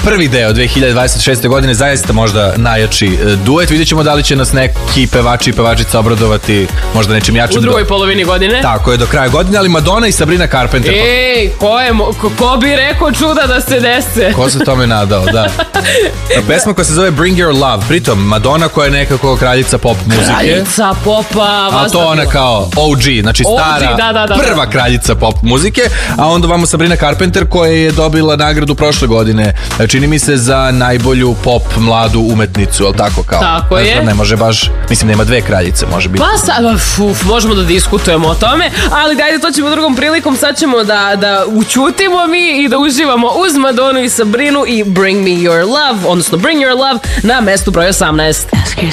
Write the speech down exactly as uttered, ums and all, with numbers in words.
prvi deo dve hiljade dvadeset šeste. godine, zaista možda najjači duet. Vidjet ćemo da li će nas neki pevači i pevačica obradovati možda nečim jačim. U drugoj polovini godine. Tako je, do kraja godine, ali Madonna i Sabrina Carpenter. Ej, ko, je, ko, ko bi rekao čuda da se dese? Ko se tome nadao, da. Pesma koja se zove Bring Your Love, pritom Madonna koja je nekako kraljica pop muzike. Kraljica popa. A to ona kao O G, znači stara, O G, da, da, da, prva kraljica pop muzike, a onda vamo Sabrina Carpenter koja je dobila nagradu prošle godine, čini mi se za najbolju pop mladu umetnicu, ali tako kao. Tako ne je. Znam, ne može baš, mislim nema dve kraljice, može biti. Pa sad, uf, možemo da diskutujemo o tome, ali dajde, to ćemo drugom prilikom, sad ćemo da, da učutimo mi i da uživamo uz Madonu i Sabrinu i Bring Me Your Love, odnosno Bring Your Love na mestu broj osamnaest. Ask yourself